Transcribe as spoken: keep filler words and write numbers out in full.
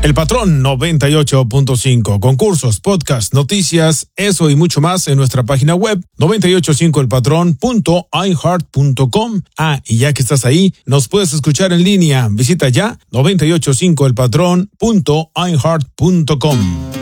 El Patrón noventa y ocho punto cinco. Concursos, podcasts, noticias, eso y mucho más en nuestra página web noventa y ocho punto cinco el patrón punto i heart punto com. Ah, y ya que estás ahí, nos puedes escuchar en línea. Visita ya noventa y ocho punto cinco el patrón punto i heart punto com.